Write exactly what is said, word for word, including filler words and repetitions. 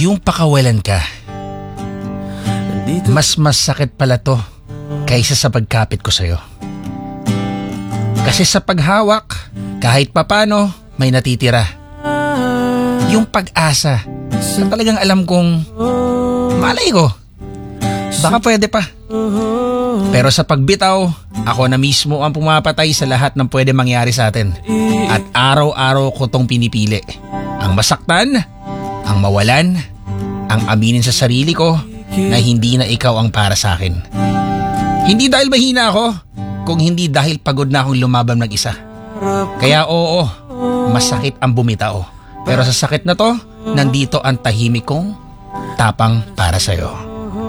Yung pakawalan ka, mas masakit pala to kaysa sa pagkapit ko sa'yo. Kasi sa paghawak, kahit papano, may natitira. Yung pag-asa na talagang alam kong malay ko, baka pwede pa. Pero sa pagbitaw, ako na mismo ang pumapatay sa lahat ng pwede mangyari sa atin. At araw-araw ko tong pinipili. Ang masaktan, ang mawalan, ang aminin sa sarili ko na hindi na ikaw ang para sa akin. Hindi dahil mahina ako, kung hindi dahil pagod na akong lumaban mag-isa. Kaya oo, masakit ang bumitaw. Pero sa sakit na to, nandito ang tahimik kong tapang para sa'yo.